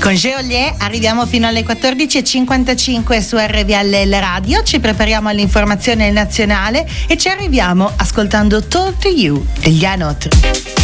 Con Geolier arriviamo fino alle 14.55 su RVL Radio, ci prepariamo all'informazione nazionale e ci arriviamo ascoltando Talk to You degli Anot.